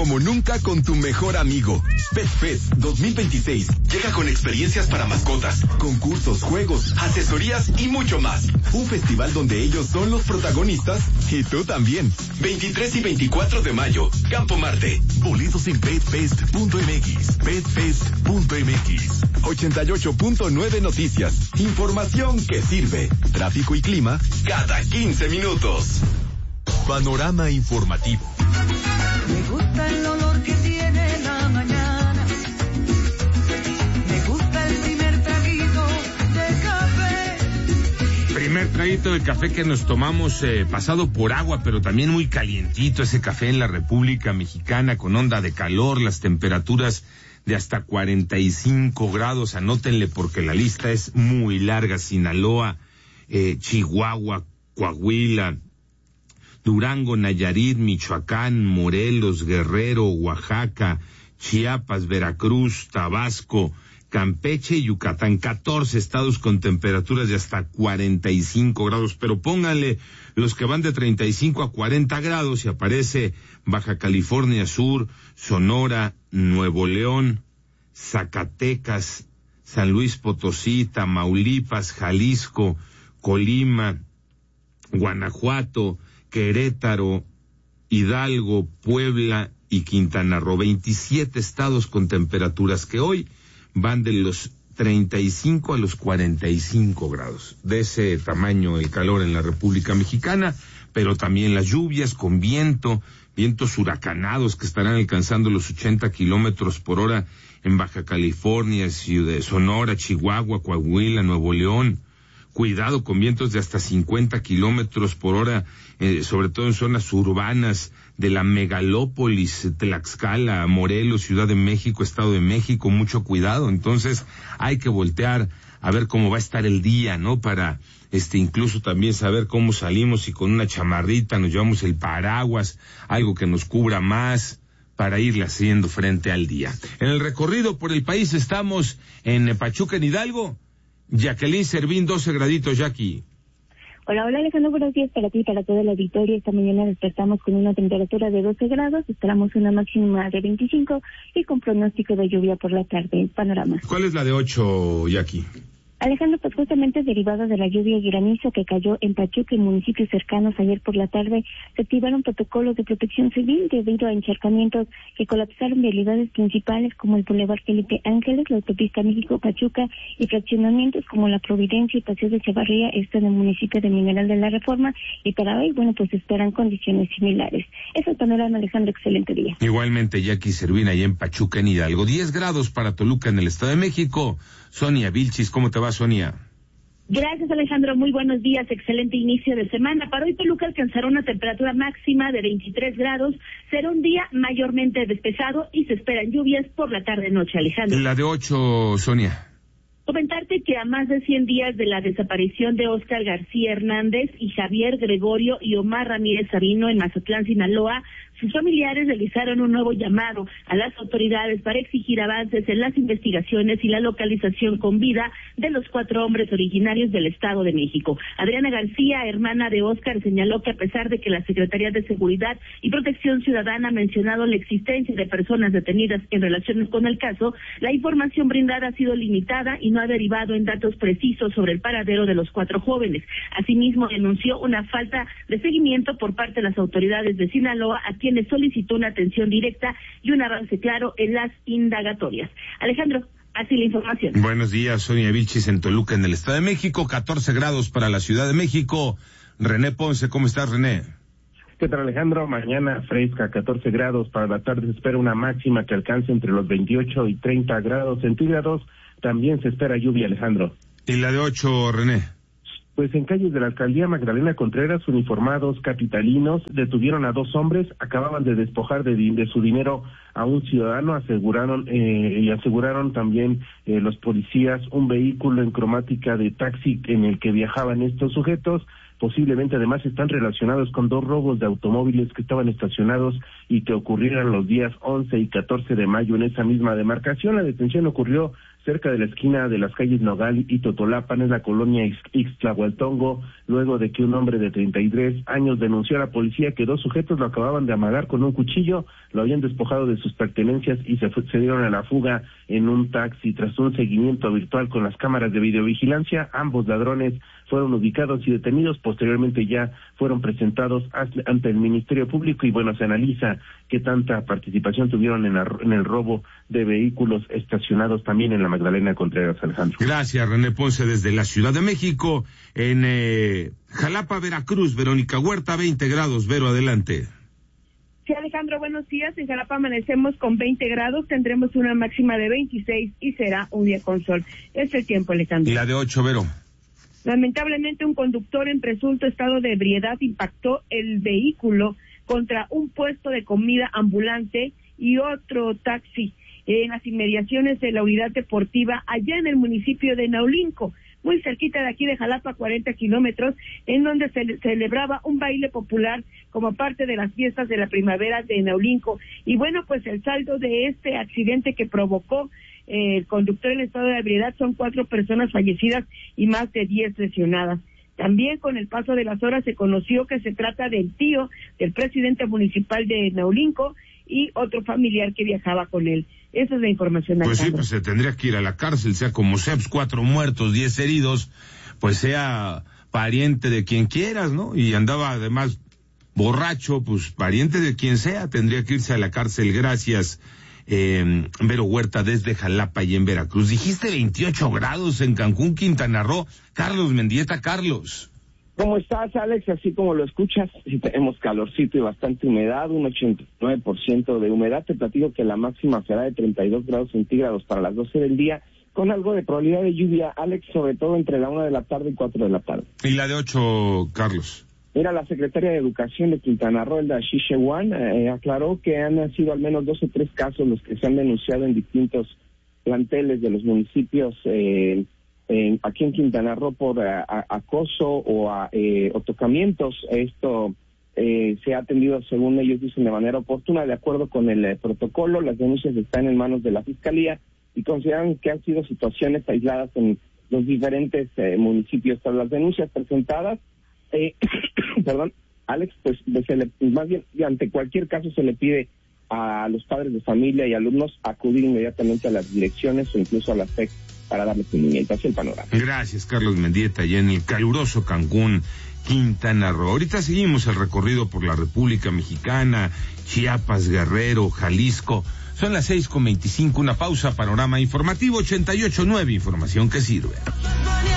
como nunca con tu mejor amigo. Pet Fest 2026 llega con experiencias para mascotas, concursos, juegos, asesorías y mucho más. Un festival donde ellos son los protagonistas y tú también. 23 y 24 de mayo, Campo Marte. Boletos en petfest.mx. Petfest.mx. 88.9 Noticias. Información que sirve. Tráfico y clima cada 15 minutos. Panorama informativo. Me gusta el olor que tiene la mañana. Me gusta el primer traguito de café. Primer traguito de café que nos tomamos pasado por agua, pero también muy calientito ese café en la República Mexicana con onda de calor, las temperaturas de hasta 45 grados. Anótenle porque la lista es muy larga. Sinaloa, Chihuahua, Coahuila, Durango, Nayarit, Michoacán, Morelos, Guerrero, Oaxaca, Chiapas, Veracruz, Tabasco, Campeche y Yucatán. 14 estados con temperaturas de hasta 45 grados, pero pónganle los que van de 35 a 40 grados y aparece Baja California Sur, Sonora, Nuevo León, Zacatecas, San Luis Potosí, Tamaulipas, Jalisco, Colima, Guanajuato, Querétaro, Hidalgo, Puebla y Quintana Roo. 27 estados con temperaturas que hoy van de los 35 a los 45 grados. De ese tamaño el calor en la República Mexicana, pero también las lluvias con vientos huracanados que estarán alcanzando los 80 kilómetros por hora en Baja California, Ciudad de Sonora, Chihuahua, Coahuila, Nuevo León. Cuidado con vientos de hasta 50 kilómetros por hora, sobre todo en zonas urbanas de la megalópolis, Tlaxcala, Morelos, Ciudad de México, Estado de México. Mucho cuidado. Entonces hay que voltear a ver cómo va a estar el día, ¿no? Para incluso también saber cómo salimos, y con una chamarrita nos llevamos el paraguas, algo que nos cubra más, para irle haciendo frente al día. En el recorrido por el país estamos en Pachuca, en Hidalgo. Jacqueline Servín, 12 graditos, Jackie. Hola Alejandro, buenos días para ti y para toda la auditoría. Esta mañana despertamos con una temperatura de 12 grados, esperamos una máxima de 25 y con pronóstico de lluvia por la tarde. Panorama. ¿Cuál es la de 8, Jackie? Alejandro, pues justamente derivada de la lluvia y granizo que cayó en Pachuca y municipios cercanos ayer por la tarde, se activaron protocolos de protección civil debido a encharcamientos que colapsaron vialidades principales como el Boulevard Felipe Ángeles, la autopista México-Pachuca y fraccionamientos como La Providencia y Paseo de Chavarría, esto en el municipio de Mineral de la Reforma, y para hoy, pues se esperan condiciones similares. Eso es panorama, Alejandro, excelente día. Igualmente, Jackie Servín, allá en Pachuca, en Hidalgo. 10 grados para Toluca, en el Estado de México. Sonia Vilchis, ¿cómo te va, Sonia? Gracias, Alejandro. Muy buenos días. Excelente inicio de semana. Para hoy, Toluca alcanzará una temperatura máxima de 23 grados. Será un día mayormente despejado y se esperan lluvias por la tarde-noche, Alejandro. La de 8, Sonia. Comentarte que a más de 100 días de la desaparición de Óscar García Hernández y Javier Gregorio y Omar Ramírez Sabino en Mazatlán, Sinaloa, sus familiares realizaron un nuevo llamado a las autoridades para exigir avances en las investigaciones y la localización con vida de los 4 hombres originarios del Estado de México. Adriana García, hermana de Óscar, señaló que a pesar de que la Secretaría de Seguridad y Protección Ciudadana ha mencionado la existencia de personas detenidas en relación con el caso, la información brindada ha sido limitada y no ha derivado en datos precisos sobre el paradero de los 4 jóvenes. Asimismo, denunció una falta de seguimiento por parte de las autoridades de Sinaloa, a quienes solicitó una atención directa y un avance claro en las indagatorias. Alejandro, así la información. Buenos días, Sonia Vilchis, en Toluca, en el Estado de México. 14 grados para la Ciudad de México. René Ponce, ¿cómo estás, René? ¿Qué tal, Alejandro? Mañana fresca, 14 grados. Para la tarde se espera una máxima que alcance entre los 28 y 30 grados centígrados. También se espera lluvia, Alejandro. ¿Y la de 8, René? Pues en calles de la alcaldía Magdalena Contreras, uniformados capitalinos detuvieron a 2 hombres, acababan de despojar de su dinero a un ciudadano, aseguraron también los policías un vehículo en cromática de taxi en el que viajaban estos sujetos. Posiblemente además están relacionados con 2 robos de automóviles que estaban estacionados y que ocurrieron los días 11 y 14 de mayo en esa misma demarcación. La detención ocurrió cerca de la esquina de las calles Nogal y Totolapan, en la colonia Ixtlahualtongo, luego de que un hombre de 33 años denunció a la policía que dos sujetos lo acababan de amagar con un cuchillo, lo habían despojado de sus pertenencias y se dieron a la fuga en un taxi. Tras un seguimiento virtual con las cámaras de videovigilancia, ambos ladrones fueron ubicados y detenidos. Posteriormente ya fueron presentados ante el Ministerio Público y bueno, se analiza qué tanta participación tuvieron en el robo de vehículos estacionados también en la Magdalena Contreras, Alejandro. Gracias, René Ponce, desde la Ciudad de México. En Jalapa, Veracruz, Verónica Huerta, 20 grados. Vero, adelante. Sí, Alejandro, buenos días. En Jalapa amanecemos con 20 grados, tendremos una máxima de 26 y será un día con sol. Es el tiempo, Alejandro. Y la de 8, Vero. Lamentablemente, un conductor en presunto estado de ebriedad impactó el vehículo contra un puesto de comida ambulante y otro taxi en las inmediaciones de la unidad deportiva allá en el municipio de Naulinco, muy cerquita de aquí de Jalapa, 40 kilómetros, en donde se celebraba un baile popular como parte de las fiestas de la primavera de Naulinco. Y bueno, pues el saldo de este accidente que provocó el conductor en estado de ebriedad son 4 personas fallecidas y más de 10 lesionadas. También con el paso de las horas se conoció que se trata del tío del presidente municipal de Naulinco y otro familiar que viajaba con él. Esa es la información. Pues sí, pues se tendría que ir a la cárcel, sea como sea, 4 muertos, 10 heridos, pues sea pariente de quien quieras, ¿no? Y andaba además borracho, pues pariente de quien sea, tendría que irse a la cárcel. Gracias, Vero Huerta, desde Jalapa y en Veracruz. Dijiste 28 grados en Cancún, Quintana Roo. Carlos Mendieta, Carlos. ¿Cómo estás, Alex? Así como lo escuchas, sí tenemos calorcito y bastante humedad, un 89% de humedad. Te platico que la máxima será de 32 grados centígrados para las 12 del día, con algo de probabilidad de lluvia, Alex, sobre todo entre la 1 de la tarde y 4 de la tarde. ¿Y la de 8, Carlos? Mira, la secretaria de Educación de Quintana Roo, Elda Xixehuan, aclaró que han sido al menos 2 o 3 casos los que se han denunciado en distintos planteles de los municipios aquí en Quintana Roo por acoso o tocamientos. Esto se ha atendido, según ellos dicen, de manera oportuna, de acuerdo con el protocolo. Las denuncias están en manos de la Fiscalía y consideran que han sido situaciones aisladas en los diferentes municipios. Tras las denuncias presentadas, perdón, Alex, pues más bien ante cualquier caso se le pide a los padres de familia y alumnos acudir inmediatamente a las direcciones o incluso a la SEC para darle seguimiento. Así el panorama. Gracias, Carlos Mendieta, y en el caluroso Cancún, Quintana Roo. Ahorita seguimos el recorrido por la República Mexicana, Chiapas, Guerrero, Jalisco. Son las 6:25, una pausa, panorama informativo 88.9, información que sirve.